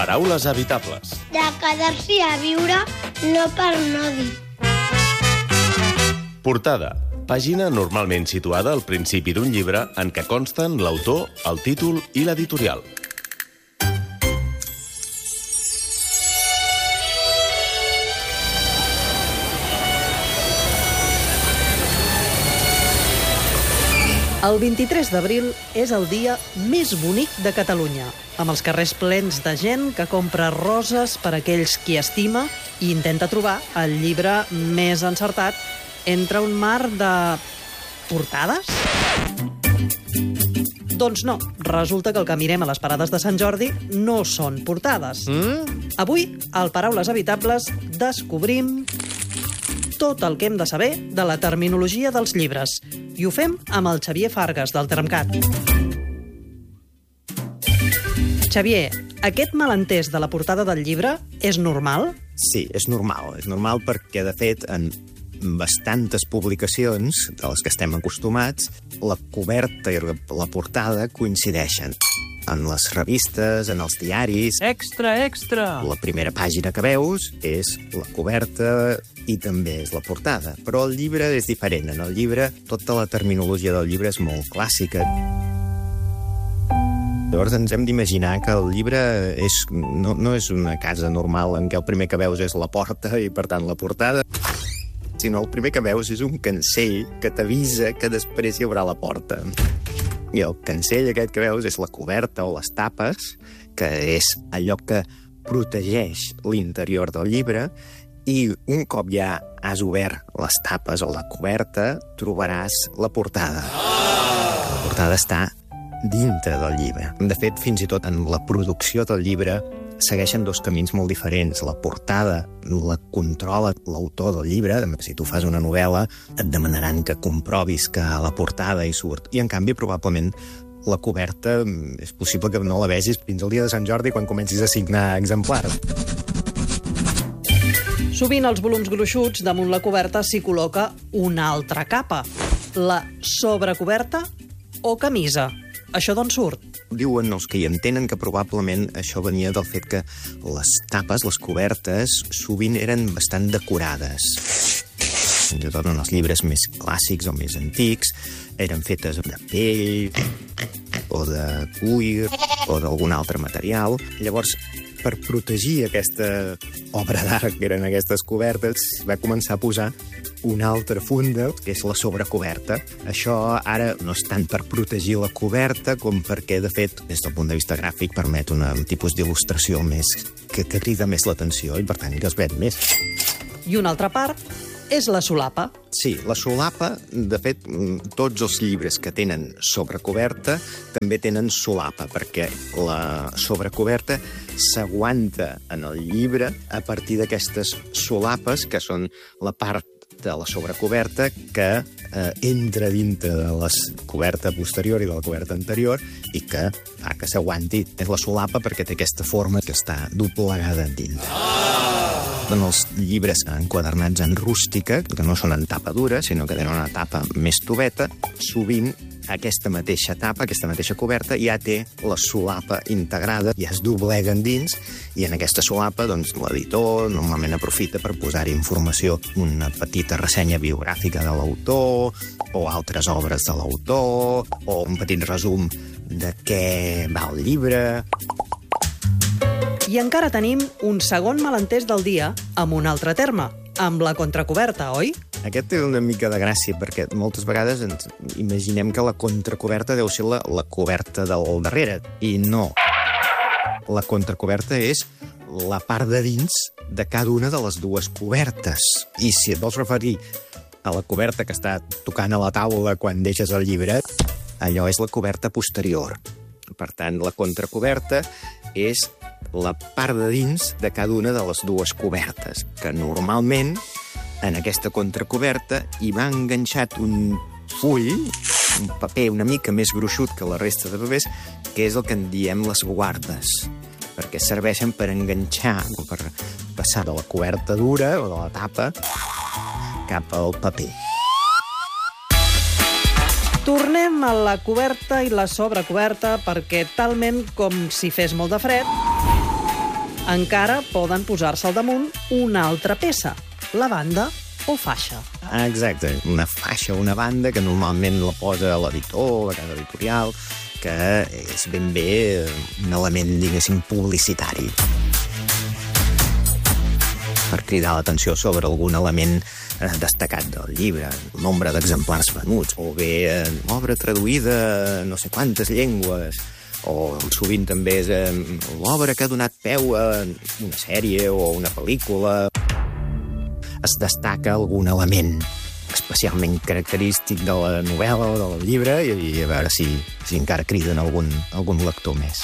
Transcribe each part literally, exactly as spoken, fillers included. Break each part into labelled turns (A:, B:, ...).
A: Paraules evitables.
B: De quedar-s'hi a viure, no per no dir.
A: Portada. Pàgina normalment situada al principi d'un llibre en què consten l'autor, el títol i l'editorial.
C: El vint-i-tres d'abril és el dia més bonic de Catalunya, amb els carrers plens de gent que compra roses per a aquells qui estima i intenta trobar el llibre més encertat entre un mar de... portades? Doncs no, resulta que el que mirem a les parades de Sant Jordi no són portades. Mm? Avui, al Paraules Evitables, descobrim tot el que hem de saber de la terminologia dels llibres. I ho fem amb el Xavier Fargas, del Termcat. Xavier, aquest malentès de la portada del llibre és normal?
D: Sí, és normal. És normal perquè, de fet, en bastantes publicacions de les que estem acostumats, la coberta i la portada coincideixen. En les revistes, en els diaris...
E: Extra, extra!
D: La primera pàgina que veus és la coberta i també és la portada. Però el llibre és diferent. En el llibre, tota la terminologia del llibre és molt clàssica. Llavors ens hem d'imaginar que el llibre és, no, no és una casa normal en què el primer que veus és la porta i, per tant, la portada, sinó el primer que veus és un cancell que t'avisa que després hi haurà la porta. I el cancell aquest que veus és la coberta o les tapes, que és allò que protegeix l'interior del llibre, i un cop ja has obert les tapes o la coberta, trobaràs la portada. La portada està dintre del llibre. De fet, fins i tot en la producció del llibre segueixen dos camins molt diferents. La portada la controla l'autor del llibre. Si tu fas una novel·la, et demanaran que comprovis que a la portada hi surt. I, en canvi, probablement la coberta és possible que no la vegis fins al dia de Sant Jordi, quan comencis a signar exemplars.
C: Sovint als volums gruixuts, damunt la coberta, s'hi col·loca una altra capa. La sobrecoberta o camisa. Això d'on surt?
D: Diuen els que hi entenen que probablement això venia del fet que les tapes, les cobertes, sovint eren bastant decorades. Fins i tot en els llibres més clàssics o més antics eren fetes de pell o de cuir o d'algun altre material. Llavors, per protegir aquesta obra d'art que eren aquestes cobertes, va començar a posar una altra funda, que és la sobrecoberta. Això ara no és tant per protegir la coberta com perquè, de fet, des del punt de vista gràfic, permet un tipus d'il·lustració més que, que crida més l'atenció i, per tant, que es ven més.
C: I una altra part és la solapa.
D: Sí, la solapa, de fet, tots els llibres que tenen sobrecoberta també tenen solapa, perquè la sobrecoberta s'aguanta en el llibre a partir d'aquestes solapes, que són la part de la sobrecoberta que eh, entra dintre de la coberta posterior i de la coberta anterior i que fa que s'aguanti. És la solapa perquè té aquesta forma que està doblegada dins. En els llibres enquadernats en rústica, que no són en tapa dura, sinó que tenen una tapa més toveta, sovint aquesta mateixa tapa, aquesta mateixa coberta, ja té la solapa integrada, ja es dobleguen dins, i en aquesta solapa doncs, l'editor normalment aprofita per posar-hi informació, una petita ressenya biogràfica de l'autor, o altres obres de l'autor, o un petit resum de què va el llibre.
C: I encara tenim un segon malentès del dia amb un altre terme, amb la contracoberta, oi?
D: Aquest té una mica de gràcia, perquè moltes vegades ens imaginem que la contracoberta deu ser la, la coberta del darrere, i no. La contracoberta és la part de dins de cada una de les dues cobertes. I si et vols referir a la coberta que està tocant a la taula quan deixes el llibre, allò és la coberta posterior. Per tant, la contracoberta és la part de dins de cada una de les dues cobertes, que normalment en aquesta contracoberta hi va enganxat un full, un paper una mica més gruixut que la resta de papers, que és el que en diem les guardes, perquè serveixen per enganxar o per passar de la coberta dura o de la tapa cap al paper.
C: Tornem a la coberta i la sobrecoberta perquè talment com si fes molt de fred, Encara poden posar-se al damunt una altra peça, la banda o faixa.
D: Exacte, una faixa o una banda que normalment la posa l'editor, la casa editorial, que és ben bé un element, diguéssim, publicitari. Per cridar l'atenció sobre algun element eh, destacat del llibre, el nombre d'exemplars venuts, o bé eh, obra traduïda a no sé quantes llengües, o sovint també és eh, l'obra que ha donat peu a una sèrie o una pel·lícula. Es destaca algun element especialment característic de la novel·la o del llibre i, i a veure si, si encara criden algun, algun lector més.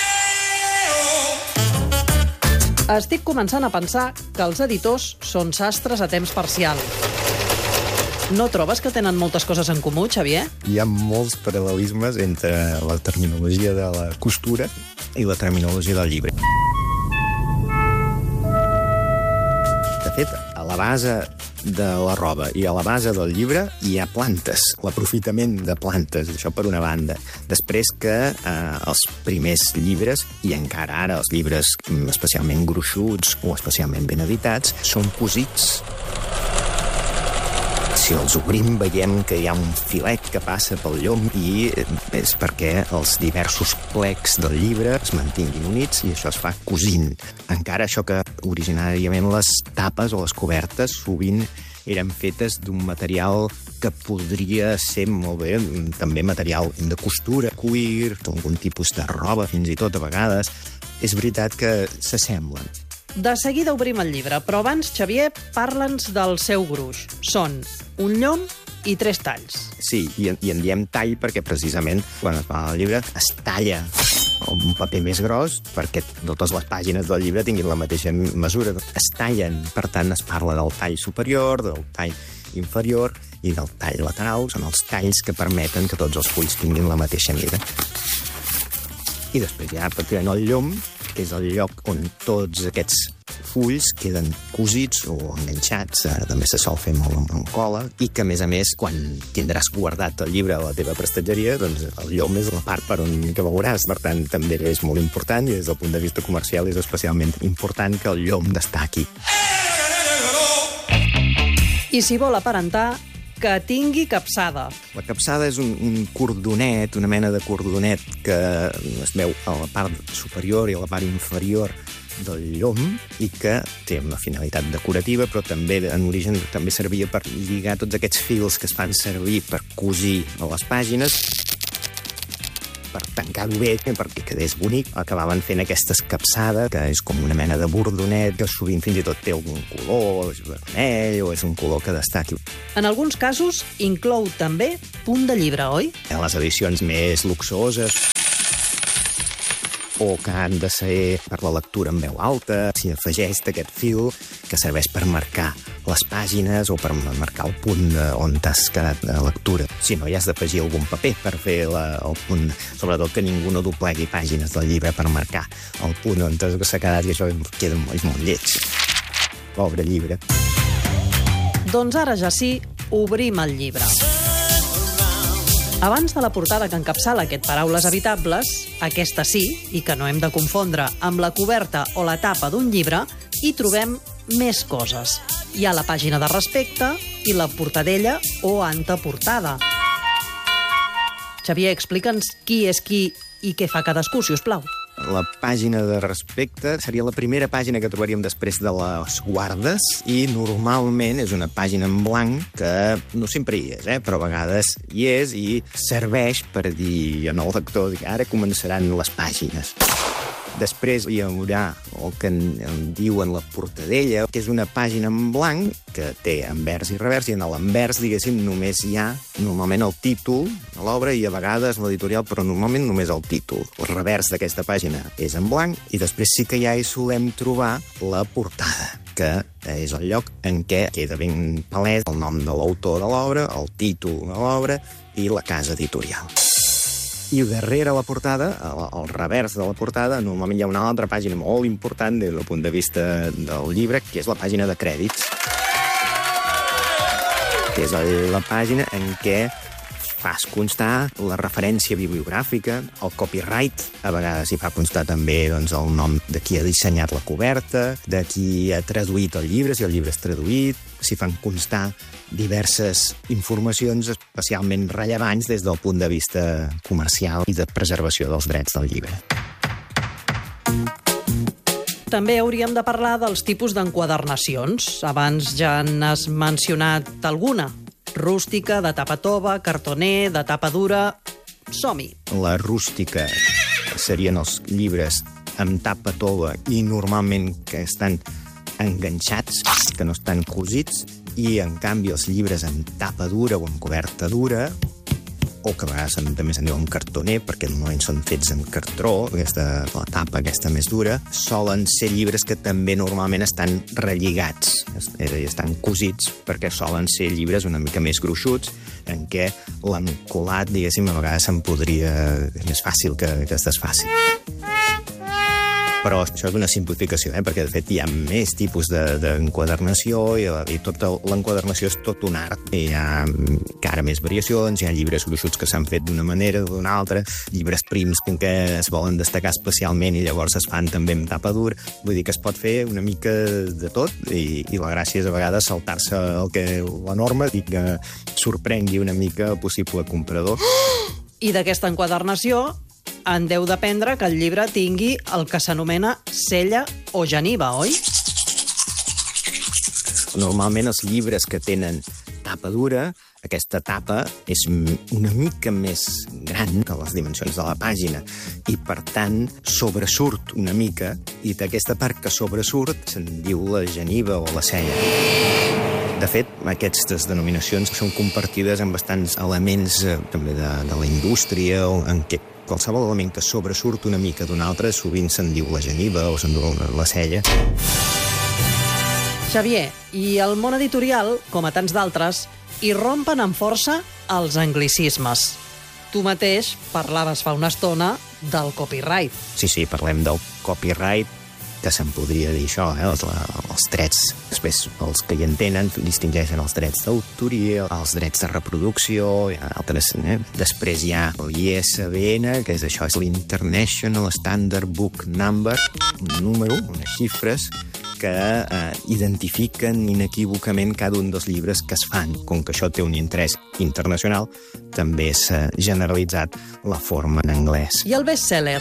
C: Estic començant a pensar que els editors són sastres a temps parcial. No trobes que tenen moltes coses en comú, Xavier?
D: Hi ha molts paral·lelismes entre la terminologia de la costura i la terminologia del llibre. De fet, a la base de la roba i a la base del llibre hi ha plantes, l'aprofitament de plantes, això per una banda. Després que eh, els primers llibres, i encara ara els llibres especialment gruixuts o especialment ben editats, són cosits. Si els obrim veiem que hi ha un filet que passa pel llom i és perquè els diversos plecs del llibre es mantinguin units i això es fa cosint. Encara això que originàriament les tapes o les cobertes sovint eren fetes d'un material que podria ser molt bé també material de costura, cuir, algun tipus de roba fins i tot a vegades. És veritat que s'assemblen.
C: De seguida obrim el llibre, però abans, Xavier, parla'ns del seu gruix. Són un llom i tres talls.
D: Sí, i en, i en diem tall perquè precisament quan es fa el llibre es talla un paper més gros perquè totes les pàgines del llibre tinguin la mateixa mesura. Es tallen, per tant es parla del tall superior, del tall inferior i del tall lateral. Són els talls que permeten que tots els fulls tinguin la mateixa mida. I després hi ha pràcticament el llom, que és el lloc on tots aquests fulls queden cosits o enganxats, ara també se sol fer molt amb cola, i que, a més a més, quan tindràs guardat el llibre a la teva prestatgeria, doncs el llom és la part per on que veuràs. Per tant, també és molt important i des del punt de vista comercial és especialment important que el llom destaqui.
C: I si vol aparentar, que tingui capçada.
D: La capçada és un, un cordonet, una mena de cordonet que es veu a la part superior i a la part inferior del llom i que té una finalitat decorativa, però també en origen també servia per lligar tots aquests fils que es fan servir per cosir a les pàgines, per tancar-ho bé, perquè quedés bonic. Acabaven fent aquesta capçada, que és com una mena de bordonet, que sovint fins i tot té algun color, és vermell o és un color que destaqui.
C: En alguns casos inclou també punt de llibre, oi?
D: En les edicions més luxoses o que han de ser per la lectura en veu alta, s'hi afegeix aquest fil que serveix per marcar les pàgines o per marcar el punt on t'has quedat de lectura. Si no, hi has d'afegir algun paper per fer la, el punt, sobretot que ningú no doblegui pàgines del llibre per marcar el punt on s'ha quedat, i això queda molt, molt lleig. Pobre llibre.
C: Doncs ara ja sí, obrim el llibre. Abans de la portada que encapçala aquest Paraules Habitables, aquesta sí, i que no hem de confondre amb la coberta o la tapa d'un llibre, hi trobem més coses. Hi ha la pàgina de respecte i la portadella o anteportada. Xavier, explica'ns qui és qui i què fa cadascú, si us plau.
D: La pàgina de respecte seria la primera pàgina que trobaríem després de les guardes i normalment és una pàgina en blanc que no sempre hi és, eh? Però a vegades hi és i serveix per dir al lector que ara començaran les pàgines. Després hi haurà el que en diuen la portadella, que és una pàgina en blanc que té anvers i revers, i en l'anvers, diguéssim, només hi ha normalment el títol de l'obra i a vegades l'editorial, però normalment només el títol. El revers d'aquesta pàgina és en blanc i després sí que ja hi solem trobar la portada, que és el lloc en què queda ben palès el nom de l'autor de l'obra, el títol de l'obra i la casa editorial. I darrere la portada, al revers de la portada, normalment hi ha una altra pàgina molt important des del punt de vista del llibre, que és la pàgina de crèdits. Que és la pàgina en què fas constar la referència bibliogràfica, el copyright, a vegades hi fa constar també doncs, el nom de qui ha dissenyat la coberta, de qui ha traduït el llibre, si el llibre és traduït, s'hi fan constar diverses informacions especialment rellevants des del punt de vista comercial i de preservació dels drets del llibre.
C: També hauríem de parlar dels tipus d'enquadernacions. Abans ja n'has mencionat alguna. Rústica, de tapa tova, cartoner, de tapa dura... Som-hi.
D: La rústica serien els llibres amb tapa tova i normalment que estan enganxats, que no estan cosits, i en canvi els llibres amb tapa dura o amb coberta dura, o que a vegades també se'n diuen cartoner, perquè normalment són fets en cartró, aquesta, la tapa aquesta més dura, solen ser llibres que també normalment estan relligats, és a dir, estan cosits, perquè solen ser llibres una mica més gruixuts, en què l'encolat, diguéssim, a vegades se'n podria... és més fàcil que, que es desfaci. Però això és una simplificació, eh? Perquè de fet hi ha més tipus d'enquadernació i, i tota l'enquadernació és tot un art. Hi ha encara més variacions, hi ha llibres gruixuts que s'han fet d'una manera o d'una altra, llibres prims que es volen destacar especialment i llavors es fan també amb tapa dura. Vull dir que es pot fer una mica de tot i, i la gràcia és a vegades saltar-se el que, la norma i que sorprengui una mica el possible comprador.
C: I d'aquesta enquadernació en deu dependre que el llibre tingui el que s'anomena cella o geniva, oi?
D: Normalment els llibres que tenen tapa dura, aquesta tapa és una mica més gran que les dimensions de la pàgina i, per tant, sobresurt una mica i d'aquesta part que sobresurt se'n diu la geniva o la cella. De fet, aquestes denominacions són compartides amb bastants elements eh, també de, de la indústria, en què qualsevol element que sobresurt una mica d'un altre sovint se'n diu la geniva o se'n diu la cella.
C: Xavier, i el món editorial, com a tants d'altres, hi rompen amb força els anglicismes. Tu mateix parlaves fa una estona del copyright.
D: Sí, sí, parlem del copyright, que se'n podria dir això, eh? els, els drets. Després, els que hi entenen distingeixen els drets d'autoria, els drets de reproducció, hi ha altres, eh? Després hi ha l'I S B N, que és això, és l'International Standard Book Number, un número, unes xifres, que eh, identifiquen inequívocament cada un dels llibres que es fan. Com que això té un interès internacional, també s'ha generalitzat la forma en anglès.
C: I el bestseller?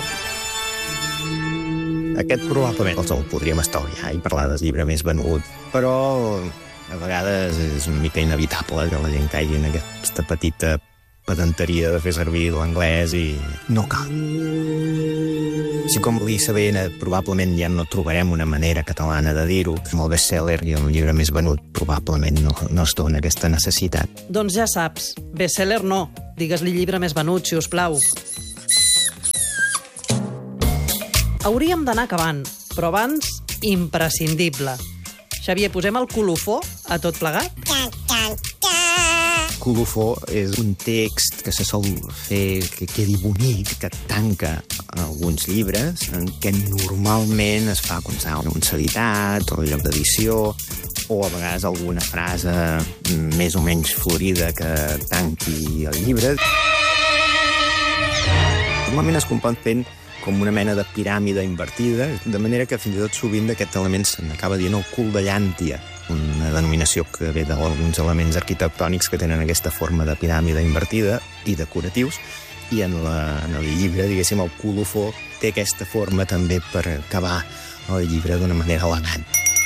D: Aquest probablement els el podríem estalviar i parlar del llibre més venut, però a vegades és una mica inevitable que la gent caigui en aquesta petita pedanteria de fer servir l'anglès i no cal. Així com l'I S B N probablement ja no trobarem una manera catalana de dir-ho, amb el bestseller i el llibre més venut probablement no, no es dona aquesta necessitat.
C: Doncs ja saps, bestseller no, digues-li llibre més venut, si us plau. Hauríem d'anar acabant, però abans, imprescindible. Xavier, posem el colofó a tot plegat?
D: Colofó és un text que se sol fer que quedi bonic, que tanca alguns llibres, en què normalment es fa constar un ceditat o el lloc d'edició, o a vegades alguna frase més o menys florida que tanqui el llibre. Normalment es compon fent com una mena de piràmide invertida, de manera que fins i tot sovint d'aquest element se n'acaba dient el cul de llàntia, una denominació que ve d'alguns elements arquitectònics que tenen aquesta forma de piràmide invertida i decoratius, i en, la, en el llibre, diguéssim, el colofó té aquesta forma també per acabar el llibre d'una manera elegant.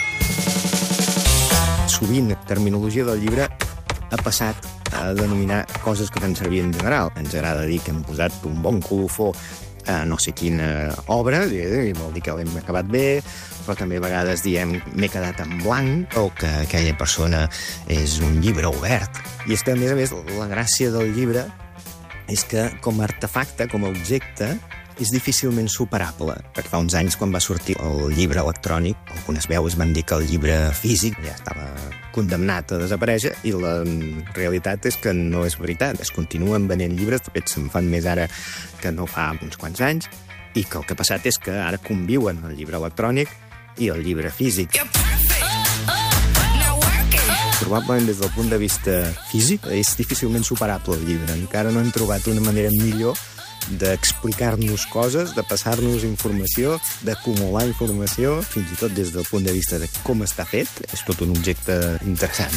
D: Sovint, la terminologia del llibre ha passat a denominar coses que fan servir en general. Ens agrada dir que hem posat un bon colofó a no sé quina obra, i vol dir que l'hem acabat bé, però també a vegades diem m'he quedat en blanc o que aquella persona és un llibre obert. I és que, a més a més, la gràcia del llibre és que com a artefacte, com a objecte, és difícilment superable. Perquè fa uns anys, quan va sortir el llibre electrònic, algunes veus van dir que el llibre físic ja estava condemnat a desaparèixer, i la realitat és que no és veritat. Es continuen venent llibres, de fet se'n fan més ara que no fa uns quants anys, i que el que ha passat és que ara conviuen el llibre electrònic i el llibre físic. Probablement des del punt de vista físic és difícilment superable el llibre. Encara no hem trobat una manera millor d'explicar-nos coses, de passar-nos informació, d'acumular informació, fins i tot des del punt de vista de com està fet. És tot un objecte interessant.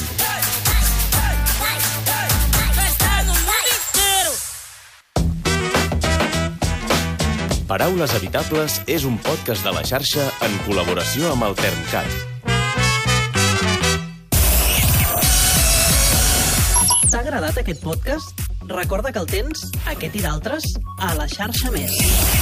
A: Paraules Habitables és un podcast de la xarxa en col·laboració amb el Termcat.
C: T'ha agradat aquest podcast? Recorda que el tens, aquest i d'altres, a la xarxa Més.